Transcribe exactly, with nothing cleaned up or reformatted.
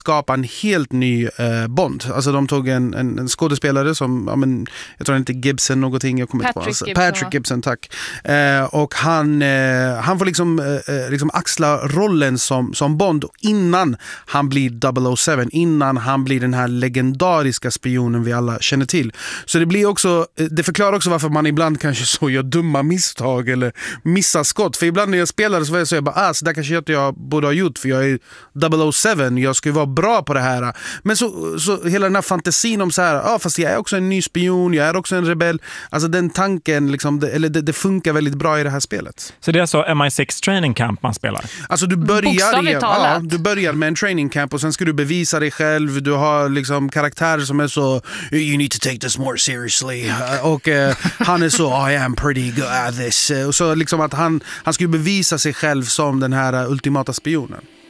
skapa en helt ny eh, Bond. Alltså de tog en, en, en skådespelare som, ja, men, jag tror inte Gibson någonting, jag kommer inte på. Alltså, Gibson, Patrick Gibson, tack. Eh, och han, eh, han får liksom, eh, liksom axla rollen som, som Bond innan han blir double oh seven, innan han blir den här legendariska spionen vi alla känner till. Så det blir också, det förklarar också varför man ibland kanske så gör dumma misstag eller missar skott. För ibland när jag spelar så var jag så jag bara, ah, så där kanske jag borde ha gjort, för jag är double oh seven, jag ska ju vara bra på det här. Men så, så hela den här fantasin om så här, ja ah, fast jag är också en ny spion, jag är också en rebell. Alltså den tanken, liksom, det, eller det, det funkar väldigt bra i det här spelet. Så det är alltså M I sex training camp man spelar? Alltså du börjar, i, ja, du börjar med en training camp och sen ska du bevisa dig själv. Du har liksom karaktärer som är så, you need to take this more seriously. Och uh, han är så, I am pretty good at this. Och så liksom att han, han ska ju bevisa sig själv som den här uh, ultimata spionen.